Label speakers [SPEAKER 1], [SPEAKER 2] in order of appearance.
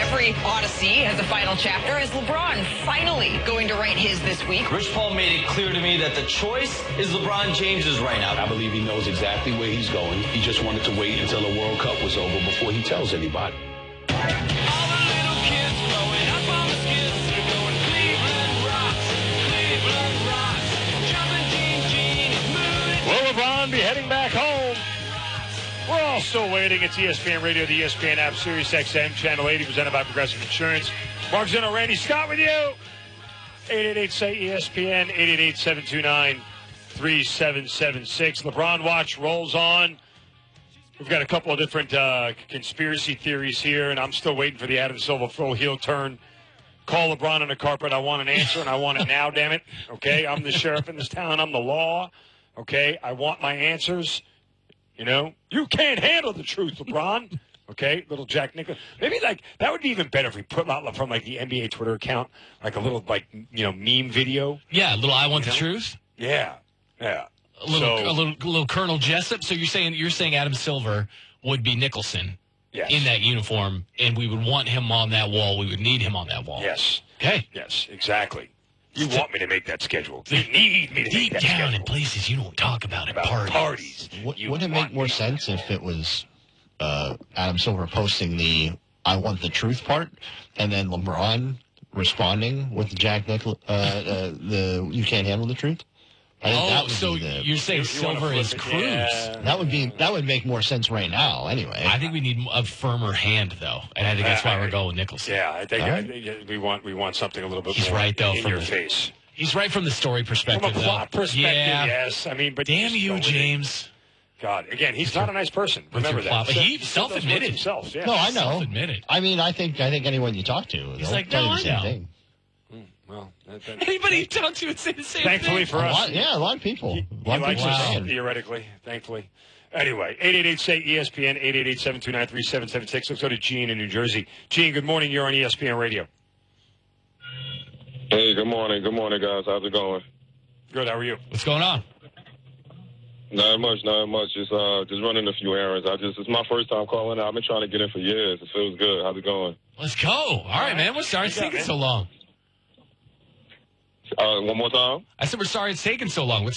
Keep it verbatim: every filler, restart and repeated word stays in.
[SPEAKER 1] every odyssey has a final chapter. Is LeBron finally going to write his this week?
[SPEAKER 2] Rich Paul made it clear to me that the choice is LeBron James's right now.
[SPEAKER 3] I believe he knows exactly where he's going. He just wanted to wait until the World Cup was over before he tells anybody.
[SPEAKER 4] Will LeBron be heading back home? We're all still waiting. It's E S P N Radio, the E S P N app, Sirius X M, Channel eighty, presented by Progressive Insurance. Mark Zeno, Randy Scott with you. eight eight eight, say E S P N, eight eight eight, seven two nine, three seven seven six. LeBron Watch rolls on. We've got a couple of different uh, conspiracy theories here, and I'm still waiting for the Adam Silver full heel turn. Call LeBron on the carpet. I want an answer, and I want it now, damn it. Okay, I'm the sheriff in this town. I'm the law. Okay, I want my answers. You know, you can't handle the truth, LeBron. Okay, little Jack Nicklaus. Maybe like that would be even better if we put out from like the N B A Twitter account, like a little like you know meme video.
[SPEAKER 5] Yeah, a little I want
[SPEAKER 4] you
[SPEAKER 5] the
[SPEAKER 4] know?
[SPEAKER 5] truth.
[SPEAKER 4] Yeah, yeah.
[SPEAKER 5] A little,
[SPEAKER 4] So,
[SPEAKER 5] a little, little Colonel Jessup. So you're saying you're saying Adam Silver would be Nicholson
[SPEAKER 4] yes.
[SPEAKER 5] in that uniform, and we would want him on that wall. We would need him on that wall.
[SPEAKER 4] Yes.
[SPEAKER 5] Okay.
[SPEAKER 4] Yes. Exactly. You want me to make that schedule? You need me to
[SPEAKER 5] Deep
[SPEAKER 4] make that
[SPEAKER 5] down
[SPEAKER 4] schedule.
[SPEAKER 5] in places you don't talk about,
[SPEAKER 4] About
[SPEAKER 5] at parties.
[SPEAKER 4] parties.
[SPEAKER 6] Would,
[SPEAKER 4] You
[SPEAKER 6] wouldn't it
[SPEAKER 4] want
[SPEAKER 6] make more
[SPEAKER 4] me-
[SPEAKER 6] sense if it was uh, Adam Silver posting the "I want the truth" part, and then LeBron responding with the Jack Nicklaus, uh, uh, the "You can't handle the truth"? I think that
[SPEAKER 5] Oh,
[SPEAKER 6] would
[SPEAKER 5] so
[SPEAKER 6] be the,
[SPEAKER 5] you're saying
[SPEAKER 4] You- you wanna
[SPEAKER 5] Silver
[SPEAKER 4] flip
[SPEAKER 5] is
[SPEAKER 4] it,
[SPEAKER 5] Cruz?
[SPEAKER 4] yeah.
[SPEAKER 6] that would be that would make more sense right now. Anyway,
[SPEAKER 5] I think we need a firmer hand, though, and I think that's why we're going with Nicholson.
[SPEAKER 4] Yeah, I think,
[SPEAKER 6] All
[SPEAKER 4] I
[SPEAKER 6] right.
[SPEAKER 4] think we want we want something a little bit
[SPEAKER 5] He's
[SPEAKER 4] more
[SPEAKER 5] right, though,
[SPEAKER 4] in
[SPEAKER 5] from
[SPEAKER 4] your
[SPEAKER 5] the-
[SPEAKER 4] face.
[SPEAKER 5] He's right from the story perspective,
[SPEAKER 4] From a plot
[SPEAKER 5] though.
[SPEAKER 4] perspective,
[SPEAKER 5] yeah.
[SPEAKER 4] yes. I mean, but
[SPEAKER 5] Damn
[SPEAKER 4] just
[SPEAKER 5] you,
[SPEAKER 4] go with it.
[SPEAKER 5] James.
[SPEAKER 4] God, again, he's not a nice person. Remember
[SPEAKER 5] your
[SPEAKER 4] that.
[SPEAKER 5] plot? But he
[SPEAKER 4] still does
[SPEAKER 5] self-admitted.
[SPEAKER 4] work himself. Yeah.
[SPEAKER 6] no, I know.
[SPEAKER 5] Self-admitted.
[SPEAKER 6] I mean, I think I think anyone you talk to,
[SPEAKER 5] He's
[SPEAKER 6] they'll
[SPEAKER 5] like,
[SPEAKER 6] tell
[SPEAKER 5] no,
[SPEAKER 6] you
[SPEAKER 5] I
[SPEAKER 6] the same
[SPEAKER 5] know.
[SPEAKER 6] thing.
[SPEAKER 4] Well, that, that,
[SPEAKER 5] Anybody you talk to would say the same
[SPEAKER 4] thankfully
[SPEAKER 5] thing.
[SPEAKER 4] for
[SPEAKER 6] A
[SPEAKER 4] us,
[SPEAKER 6] lot, yeah, a lot of people.
[SPEAKER 4] he,
[SPEAKER 6] a
[SPEAKER 4] he
[SPEAKER 6] lot of
[SPEAKER 4] likes
[SPEAKER 6] people
[SPEAKER 4] us
[SPEAKER 6] are saying.
[SPEAKER 4] theoretically. Thankfully. Anyway, eight eight eight say E S P N, eight eight eight, seven two nine, three seven seven six. Let's go to Gene in New Jersey. Gene, good morning. You're on E S P N Radio.
[SPEAKER 7] Hey, good morning. Good morning, guys. How's it going?
[SPEAKER 4] Good. How are you?
[SPEAKER 5] What's going on?
[SPEAKER 7] Not much, not much. Just uh, just running a few errands. I just it's my first time calling. I've been trying to get in for years. It feels good. How's it going?
[SPEAKER 5] Let's go. All right, man. We're sorry it's
[SPEAKER 4] What's up,
[SPEAKER 5] taking
[SPEAKER 4] man?
[SPEAKER 5] so long.
[SPEAKER 7] Uh, one more time.
[SPEAKER 5] I said we're sorry it's taking so long. What's